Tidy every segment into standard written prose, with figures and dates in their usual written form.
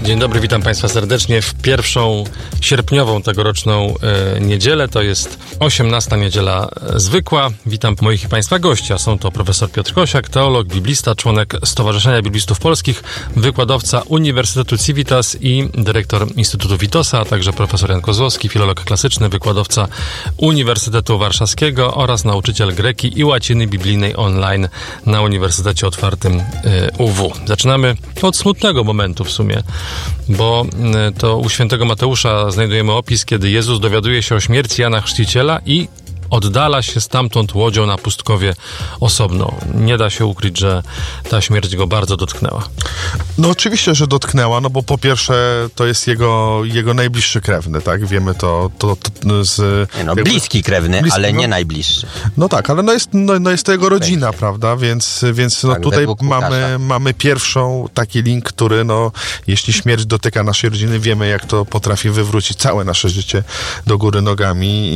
Dzień dobry, witam Państwa serdecznie w pierwszą sierpniową tegoroczną niedzielę. To jest 18. niedziela zwykła. Witam moich i Państwa gości. Są to profesor Piotr Kosiak, teolog, biblista, członek Stowarzyszenia Biblistów Polskich, wykładowca Uniwersytetu Civitas i dyrektor Instytutu Witosa, a także profesor Jan Kozłowski, filolog klasyczny, wykładowca Uniwersytetu Warszawskiego oraz nauczyciel greki i łaciny biblijnej online na Uniwersytecie Otwartym UW. Zaczynamy od smutnego momentu w sumie, bo to u świętego Mateusza znajdujemy opis, kiedy Jezus dowiaduje się o śmierci Jana Chrzciciela i oddala się stamtąd łodzią na pustkowie osobno. Nie da się ukryć, że ta śmierć go bardzo dotknęła. No oczywiście, że dotknęła, no bo po pierwsze to jest jego najbliższy krewny, tak? Wiemy to z... bliski krewny, ale nie najbliższy. No tak, ale jest to jego rodzina, prawda? Więc tak, tutaj mamy pierwszą taki link, który jeśli śmierć dotyka naszej rodziny, wiemy, jak to potrafi wywrócić całe nasze życie do góry nogami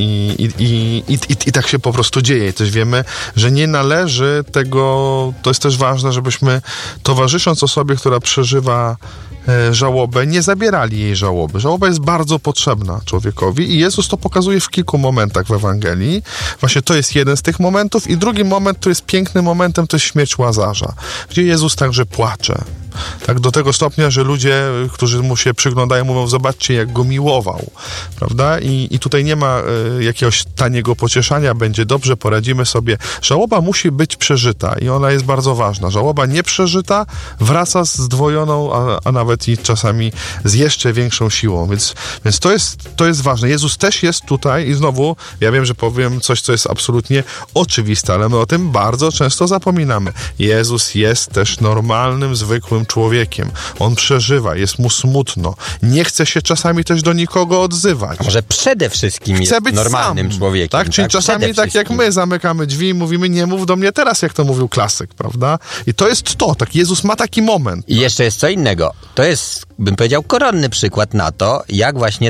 i tak się po prostu dzieje. I też wiemy, że nie należy tego, to jest też ważne, żebyśmy towarzysząc osobie, która przeżywa żałobę, nie zabierali jej żałoby. Żałoba jest bardzo potrzebna człowiekowi i Jezus to pokazuje w kilku momentach w Ewangelii. Właśnie to jest jeden z tych momentów i drugi moment, który jest pięknym momentem, to jest śmierć Łazarza, gdzie Jezus także płacze. Tak, do tego stopnia, że ludzie, którzy mu się przyglądają, mówią, zobaczcie, jak go miłował, prawda? I tutaj nie ma jakiegoś taniego pocieszania, będzie dobrze, poradzimy sobie. Żałoba musi być przeżyta i ona jest bardzo ważna. Żałoba nieprzeżyta wraca z zdwojoną, a nawet i czasami z jeszcze większą siłą, więc to jest ważne. Jezus też jest tutaj i znowu, ja wiem, że powiem coś, co jest absolutnie oczywiste, ale my o tym bardzo często zapominamy. Jezus jest też normalnym, zwykłym człowiekiem. On przeżywa, jest mu smutno. Nie chce się czasami też do nikogo odzywać. A może przede wszystkim chce jest być normalnym sam, człowiekiem. Tak? Czyli czasami tak jak my zamykamy drzwi i mówimy, nie mów do mnie teraz, jak to mówił klasyk, prawda? I to jest to. Tak, Jezus ma taki moment. I jeszcze jest co innego. To jest, bym powiedział, koronny przykład na to, jak właśnie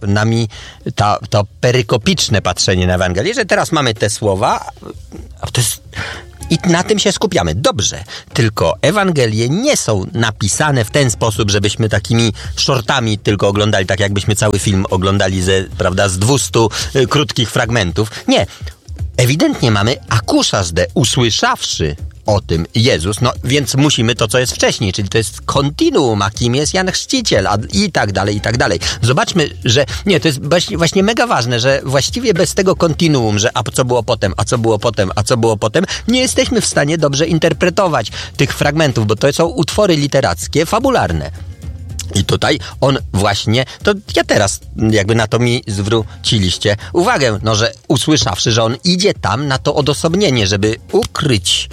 to perykopiczne patrzenie na Ewangelię, że teraz mamy te słowa, a to jest... I na tym się skupiamy. Dobrze. Tylko Ewangelie nie są napisane w ten sposób, żebyśmy takimi shortami tylko oglądali, tak jakbyśmy cały film oglądali z 200 krótkich fragmentów. Nie. Ewidentnie mamy akuszaż de usłyszawszy o tym Jezus, więc musimy to, co jest wcześniej, czyli to jest kontinuum, a kim jest Jan Chrzciciel, i tak dalej, i tak dalej. Zobaczmy, że to jest właśnie mega ważne, że właściwie bez tego kontinuum, że a co było potem, a co było potem, a co było potem, nie jesteśmy w stanie dobrze interpretować tych fragmentów, bo to są utwory literackie, fabularne. I tutaj on właśnie, to ja teraz jakby na to mi zwróciliście uwagę, że usłyszawszy, że on idzie tam na to odosobnienie, żeby ukryć,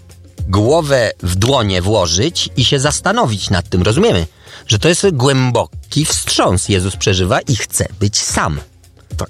głowę w dłonie włożyć i się zastanowić nad tym. Rozumiemy, że to jest głęboki wstrząs. Jezus przeżywa i chce być sam. Tak.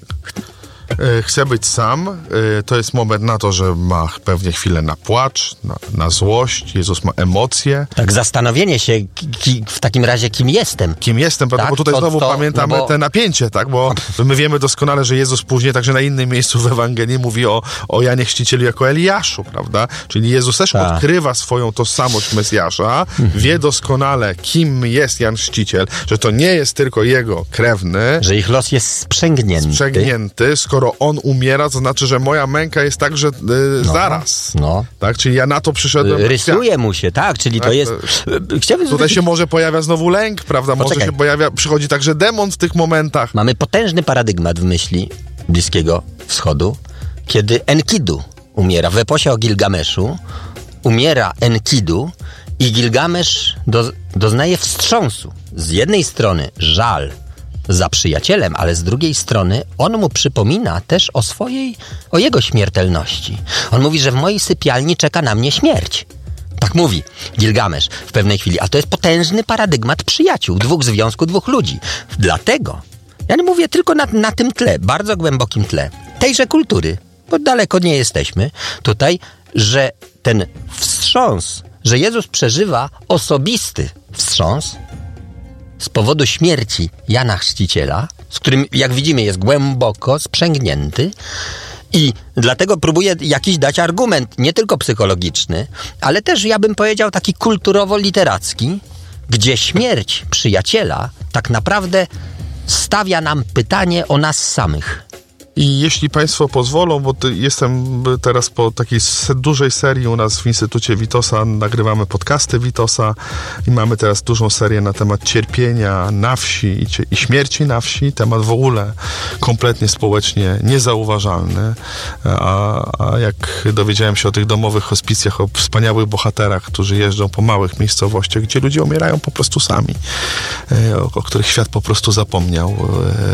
Chce być sam. To jest moment na to, że ma pewnie chwilę na płacz, na złość. Jezus ma emocje. Tak, zastanowienie się w takim razie, kim jestem. Kim jestem, prawda? Tak, Bo tutaj znowu pamiętamy te napięcie, tak? Bo my wiemy doskonale, że Jezus później także na innym miejscu w Ewangelii mówi o Janie Chrzcicielu jako Eliaszu, prawda? Czyli Jezus też odkrywa swoją tożsamość Mesjasza, wie doskonale, kim jest Jan Chrzciciel, że to nie jest tylko jego krewny. Że ich los jest sprzęgnięty. Skoro on umiera, to znaczy, że moja męka jest także zaraz. Tak? Czyli ja na to przyszedłem. Rysuje mu się, tak? Czyli to jest... Tutaj się może pojawia znowu lęk, prawda? Może się przychodzi także demon w tych momentach. Mamy potężny paradygmat w myśli Bliskiego Wschodu, kiedy Enkidu umiera. W eposie o Gilgameszu umiera Enkidu i Gilgamesz doznaje wstrząsu. Z jednej strony żal za przyjacielem, ale z drugiej strony on mu przypomina też o jego śmiertelności. On mówi, że w mojej sypialni czeka na mnie śmierć. Tak mówi Gilgamesz w pewnej chwili. A to jest potężny paradygmat przyjaciół, dwóch ludzi. Dlatego ja nie mówię tylko na tym tle, bardzo głębokim tle tejże kultury, bo daleko nie jesteśmy tutaj, że ten wstrząs, że Jezus przeżywa osobisty wstrząs z powodu śmierci Jana Chrzciciela, z którym, jak widzimy, jest głęboko sprzęgnięty, i dlatego próbuję jakiś dać argument, nie tylko psychologiczny, ale też, ja bym powiedział, taki kulturowo-literacki, gdzie śmierć przyjaciela tak naprawdę stawia nam pytanie o nas samych. I jeśli Państwo pozwolą, bo jestem teraz po takiej dużej serii u nas w Instytucie Witosa, nagrywamy podcasty Witosa i mamy teraz dużą serię na temat cierpienia na wsi i śmierci na wsi. Temat w ogóle kompletnie społecznie niezauważalny. A jak dowiedziałem się o tych domowych hospicjach, o wspaniałych bohaterach, którzy jeżdżą po małych miejscowościach, gdzie ludzie umierają po prostu sami, o których świat po prostu zapomniał.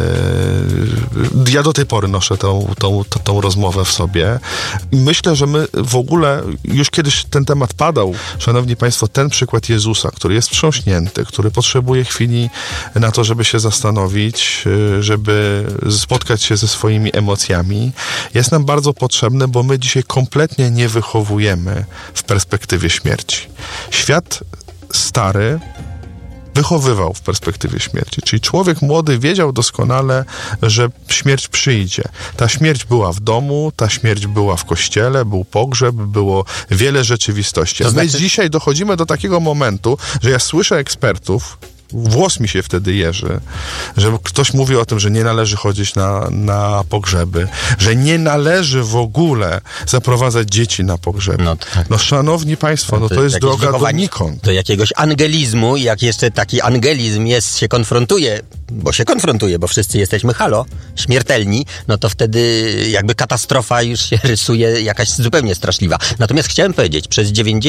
Ja do tej pory noszę tą rozmowę w sobie. I myślę, że my w ogóle, już kiedyś ten temat padał, szanowni państwo, ten przykład Jezusa, który jest wstrząśnięty, który potrzebuje chwili na to, żeby się zastanowić, żeby spotkać się ze swoimi emocjami, jest nam bardzo potrzebny, bo my dzisiaj kompletnie nie wychowujemy w perspektywie śmierci. Świat stary wychowywał w perspektywie śmierci. Czyli człowiek młody wiedział doskonale, że śmierć przyjdzie. Ta śmierć była w domu, ta śmierć była w kościele, był pogrzeb, było wiele rzeczywistości. My dzisiaj dochodzimy do takiego momentu, że ja słyszę ekspertów, włos mi się wtedy jeży, że ktoś mówi o tym, że nie należy chodzić na pogrzeby, że nie należy w ogóle zaprowadzać dzieci na pogrzeby. No szanowni państwo, to jest droga donikąd. Do jakiegoś angelizmu i jak jeszcze taki angelizm się konfrontuje, bo wszyscy jesteśmy śmiertelni, no to wtedy jakby katastrofa już się rysuje jakaś zupełnie straszliwa. Natomiast chciałem powiedzieć, przez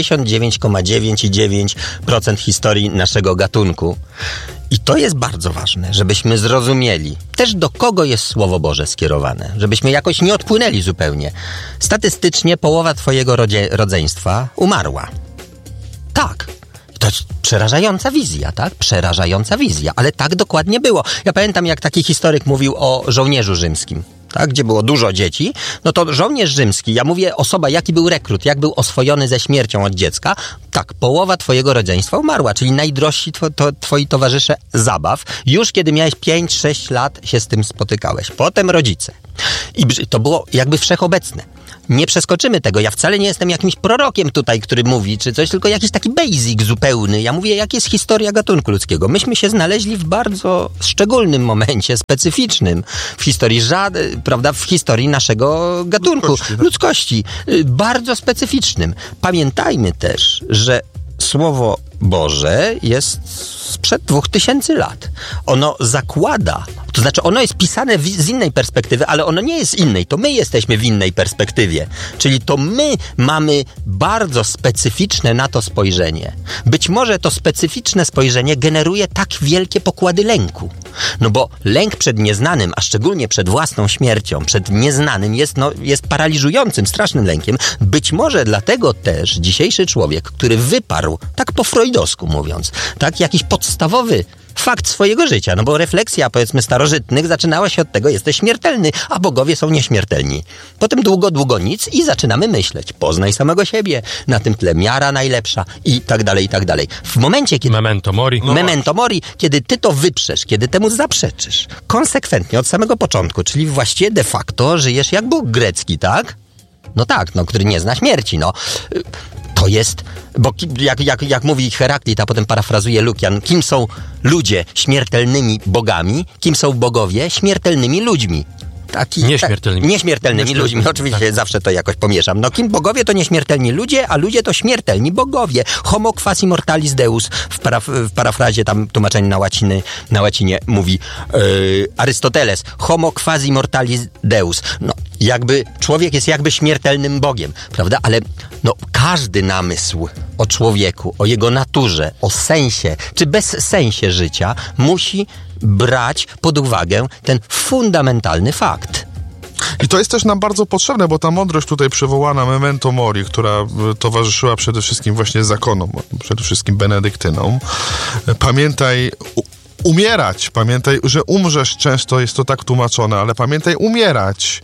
99,9% historii naszego gatunku, i to jest bardzo ważne, żebyśmy zrozumieli też, do kogo jest Słowo Boże skierowane, żebyśmy jakoś nie odpłynęli zupełnie. Statystycznie połowa twojego rodzeństwa umarła. Tak. To jest przerażająca wizja, tak? Przerażająca wizja, ale tak dokładnie było. Ja pamiętam, jak taki historyk mówił o żołnierzu rzymskim, tak? Gdzie było dużo dzieci, no to żołnierz rzymski, ja mówię osoba, jaki był rekrut, jak był oswojony ze śmiercią od dziecka, tak, połowa twojego rodzeństwa umarła, czyli najdrożsi twoi towarzysze zabaw, już kiedy miałeś 5-6 lat się z tym spotykałeś. Potem rodzice. I to było jakby wszechobecne. Nie przeskoczymy tego. Ja wcale nie jestem jakimś prorokiem tutaj, który mówi, czy coś, tylko jakiś taki basic zupełny. Ja mówię, jak jest historia gatunku ludzkiego. Myśmy się znaleźli w bardzo szczególnym momencie, specyficznym w historii, prawda, w historii naszego gatunku, ludzkości. Bardzo specyficznym. Pamiętajmy też, że Słowo Boże jest sprzed 2000 lat. Ono zakłada, to znaczy ono jest pisane z innej perspektywy, ale ono nie jest innej, to my jesteśmy w innej perspektywie. Czyli to my mamy bardzo specyficzne na to spojrzenie. Być może to specyficzne spojrzenie generuje tak wielkie pokłady lęku. No bo lęk przed nieznanym, a szczególnie przed własną śmiercią, przed nieznanym jest paraliżującym, strasznym lękiem. Być może dlatego też dzisiejszy człowiek, który wyparł, tak po freudowsku mówiąc, tak jakiś podstawowy fakt swojego życia, no bo refleksja, powiedzmy, starożytnych zaczynała się od tego, jesteś śmiertelny, a bogowie są nieśmiertelni. Potem długo nic i zaczynamy myśleć, poznaj samego siebie, na tym tle miara najlepsza i tak dalej, i tak dalej. W momencie, kiedy... Memento mori. Memento mori, kiedy ty to wyprzesz, kiedy temu zaprzeczysz, konsekwentnie od samego początku, czyli właściwie de facto żyjesz jak Bóg grecki, tak? No tak, który nie zna śmierci, To jest, bo jak mówi Heraklit, a potem parafrazuje Lukian, kim są ludzie śmiertelnymi bogami, kim są bogowie śmiertelnymi ludźmi. Nieśmiertelnymi ludźmi, oczywiście zawsze to jakoś pomieszam. Kim bogowie to nieśmiertelni ludzie, a ludzie to śmiertelni bogowie. Homo quas immortalis deus, w parafrazie tam tłumaczeniu na łacinie mówi Arystoteles, homo quas immortalis deus. Jakby człowiek jest jakby śmiertelnym Bogiem, prawda? Ale każdy namysł o człowieku, o jego naturze, o sensie, czy bezsensie życia musi brać pod uwagę ten fundamentalny fakt. I to jest też nam bardzo potrzebne, bo ta mądrość tutaj przywołana memento mori, która towarzyszyła przede wszystkim właśnie zakonom, przede wszystkim benedyktynom. Pamiętaj, umierać. Pamiętaj, że umrzesz, często jest to tak tłumaczone, ale pamiętaj umierać.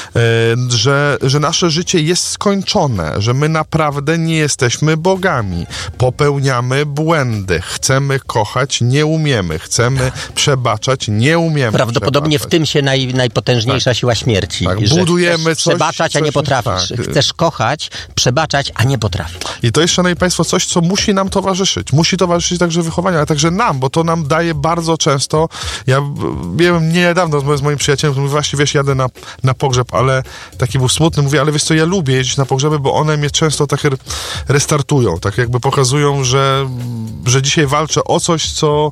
Że nasze życie jest skończone, że my naprawdę nie jesteśmy bogami. Popełniamy błędy. Chcemy kochać, nie umiemy. Chcemy przebaczać, nie umiemy. Prawdopodobnie w tym się najpotężniejsza siła śmierci. Tak, budujemy coś, przebaczać, a nie potrafisz. Tak. Chcesz kochać, przebaczać, a nie potrafisz. I to jest, szanowni państwo, coś, co musi nam towarzyszyć. Musi towarzyszyć także wychowaniu, ale także nam, bo to nam daje bardzo często. Ja byłem niedawno z moim przyjacielem, który mówi, właśnie, wiesz, jadę na pogrzeb, ale taki był smutny, mówi, ale wiesz co, ja lubię jeździć na pogrzeby, bo one mnie często tak restartują, tak jakby pokazują, że dzisiaj walczę o coś, co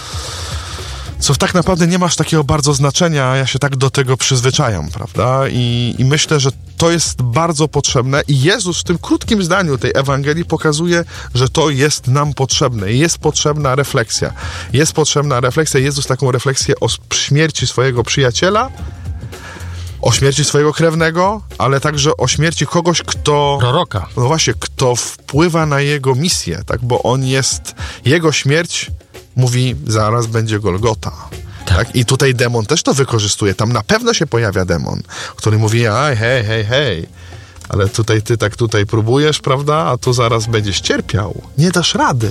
tak naprawdę nie masz takiego bardzo znaczenia, a ja się tak do tego przyzwyczajam, prawda? I myślę, że to jest bardzo potrzebne i Jezus w tym krótkim zdaniu tej Ewangelii pokazuje, że to jest nam potrzebne. Jest potrzebna refleksja. Jest potrzebna refleksja. Jezus taką refleksję o śmierci swojego przyjaciela, o śmierci swojego krewnego, ale także o śmierci kogoś, kto... Proroka. No właśnie, kto wpływa na jego misję, tak? Bo on jest... Jego śmierć mówi, zaraz będzie Golgota. Tak? I tutaj demon też to wykorzystuje. Tam na pewno się pojawia demon, który mówi, hej, ale tutaj ty tak tutaj próbujesz, prawda? A tu zaraz będziesz cierpiał. Nie dasz rady.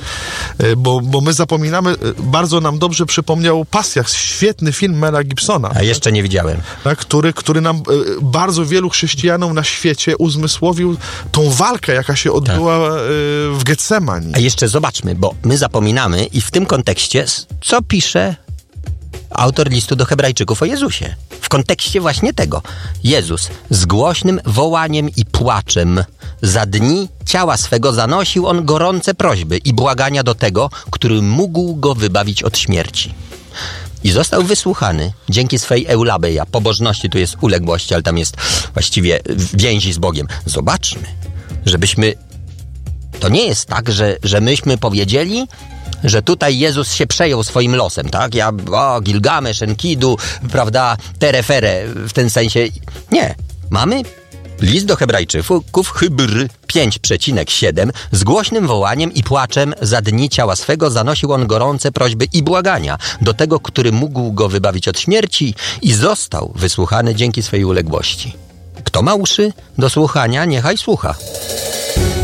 Bo my zapominamy, bardzo nam dobrze przypomniał Pasjach, świetny film Mela Gibsona. A jeszcze nie widziałem. Tak, który nam bardzo wielu chrześcijanom na świecie uzmysłowił tą walkę, jaka się odbyła w Getsemani. A jeszcze zobaczmy, bo my zapominamy i w tym kontekście, co pisze autor listu do Hebrajczyków o Jezusie. W kontekście właśnie tego. Jezus z głośnym wołaniem i płaczem za dni ciała swego zanosił on gorące prośby i błagania do tego, który mógł go wybawić od śmierci. I został wysłuchany dzięki swej eulabeia. Pobożności tu jest uległości, ale tam jest właściwie więzi z Bogiem. Zobaczmy, żebyśmy... To nie jest tak, że myśmy powiedzieli, że tutaj Jezus się przejął swoim losem, tak? Gilgamesz, Enkidu, prawda, Terefere, w ten sensie. Nie. Mamy list do Hebrajczyków, Hybr 5,7. Z głośnym wołaniem i płaczem za dni ciała swego zanosił on gorące prośby i błagania do tego, który mógł go wybawić od śmierci i został wysłuchany dzięki swej uległości. Kto ma uszy do słuchania, niechaj słucha.